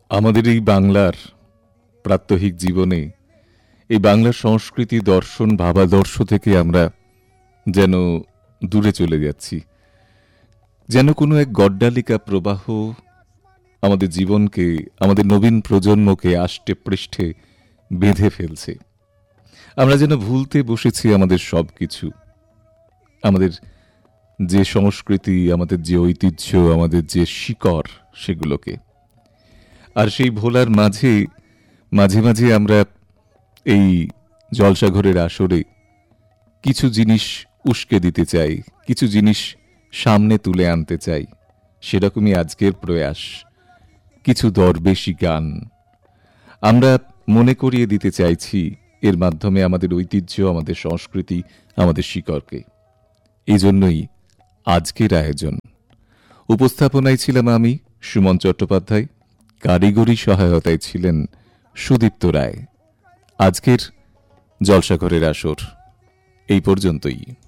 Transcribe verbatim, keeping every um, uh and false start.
আমাদের এই বাংলার প্রাত্যহিক জীবনে এই বাংলার সংস্কৃতি, দর্শন, ভাবাদর্শ থেকে আমরা যেন দূরে চলে যাচ্ছি। যেন কোনো এক গড্ডালিকা প্রবাহ আমাদের জীবনকে, আমাদের নবীন প্রজন্মকে আষ্টে পৃষ্ঠে বেঁধে ফেলছে। আমরা যেন ভুলতে বসেছি আমাদের সব কিছু, আমাদের যে সংস্কৃতি, আমাদের যে ঐতিহ্য, আমাদের যে শিকড়, সেগুলোকে। আর সেই ভোলার মাঝে মাঝে মাঝে আমরা এই জলসাঘরের আসরে কিছু জিনিস উস্কে দিতে চাই, কিছু জিনিস সামনে তুলে আনতে চাই। সেরকমই আজকের প্রয়াস, কিছু দরবেশি গান আমরা মনে করিয়ে দিতে চাইছি, এর মাধ্যমে আমাদের ঐতিহ্য, আমাদের সংস্কৃতি, আমাদের শিকড়কে। এই জন্যই আজকের আয়োজন। উপস্থাপনায় ছিলাম আমি, সুমন চট্টোপাধ্যায়। কারিগরি সহায়তায় ছিলেন সুদীপ্ত রায়। আজকের জলসাঘরের আসর এই পর্যন্তই।